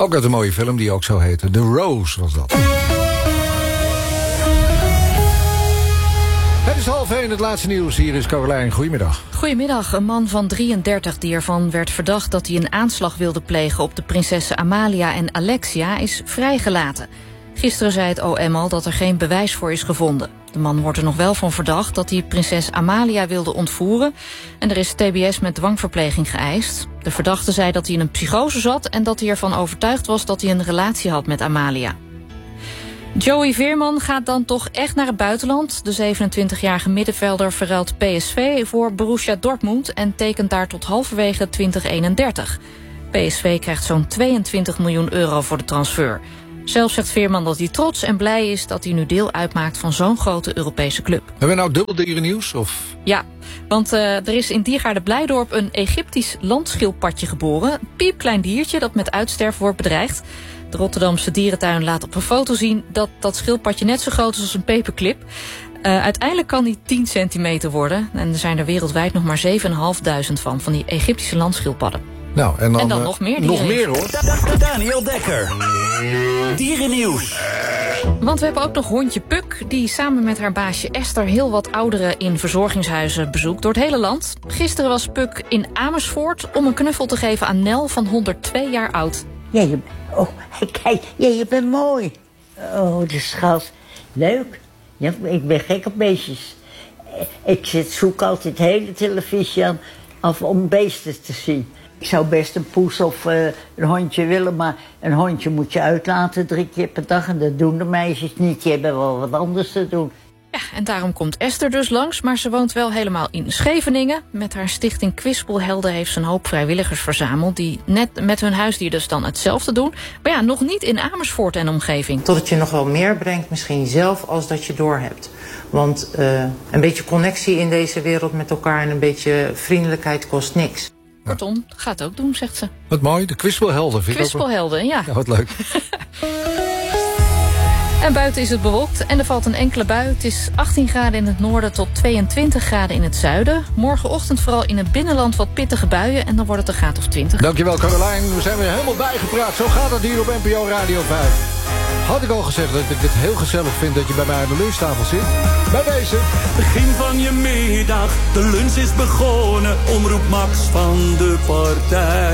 Ook uit een mooie film die ook zo heette. The Rose was dat. Het is 12:30, het laatste nieuws. Hier is Caroline. Goedemiddag. Goedemiddag. Een man van 33 die ervan werd verdacht dat hij een aanslag wilde plegen op de prinsessen Amalia en Alexia is vrijgelaten. Gisteren zei het OM al dat er geen bewijs voor is gevonden. De man wordt er nog wel van verdacht dat hij prinses Amalia wilde ontvoeren. En er is TBS met dwangverpleging geëist. De verdachte zei dat hij in een psychose zat en dat hij ervan overtuigd was dat hij een relatie had met Amalia. Joey Veerman gaat dan toch echt naar het buitenland. De 27-jarige middenvelder verruilt PSV voor Borussia Dortmund en tekent daar tot halverwege 2031. PSV krijgt zo'n 22 miljoen euro voor de transfer. Zelf zegt Veerman dat hij trots en blij is dat hij nu deel uitmaakt van zo'n grote Europese club. Hebben we nou dubbel dierennieuws? Of? Ja, want er is in Diergaarde Blijdorp een Egyptisch landschildpadje geboren. Een piepklein diertje dat met uitsterven wordt bedreigd. De Rotterdamse dierentuin laat op een foto zien dat dat schildpadje net zo groot is als een paperclip. Uiteindelijk kan die 10 centimeter worden. En er zijn er wereldwijd nog maar 7.500 van die Egyptische landschildpadden. Nou, en dan nog meer dieren. Nog meer hoor. Daniel Dekker. Dierennieuws. Want we hebben ook nog hondje Puk, die samen met haar baasje Esther heel wat ouderen in verzorgingshuizen bezoekt door het hele land. Gisteren was Puk in Amersfoort om een knuffel te geven aan Nel van 102 jaar oud. Ja, kijk, je bent mooi. Oh, de schat. Leuk. Ja, ik ben gek op beestjes. Ik zoek altijd de hele televisie aan om beesten te zien. Ik zou best een poes of een hondje willen, maar een hondje moet je uitlaten 3 keer per dag. En dat doen de meisjes niet, die hebben wel wat anders te doen. Ja, en daarom komt Esther dus langs, maar ze woont wel helemaal in Scheveningen. Met haar stichting Kwispelhelden heeft ze een hoop vrijwilligers verzameld die net met hun huisdier dus dan hetzelfde doen. Maar ja, nog niet in Amersfoort en omgeving. Tot het je nog wel meer brengt, misschien zelf, als dat je doorhebt. Want een beetje connectie in deze wereld met elkaar en een beetje vriendelijkheid kost niks. Kortom, gaat het ook doen, zegt ze. Wat mooi, de Kwispelhelden. Kwispelhelden, ja. Ja, wat leuk. En buiten is het bewolkt en er valt een enkele bui. Het is 18 graden in het noorden tot 22 graden in het zuiden. Morgenochtend vooral in het binnenland wat pittige buien en dan wordt het een graad of 20. Dankjewel Caroline, we zijn weer helemaal bijgepraat. Zo gaat het hier op NPO Radio 5. Had ik al gezegd dat ik het heel gezellig vind dat je bij mij aan de lunchtafel zit? Bij deze. Begin van je middag, de lunch is begonnen. Omroep Max van de partij.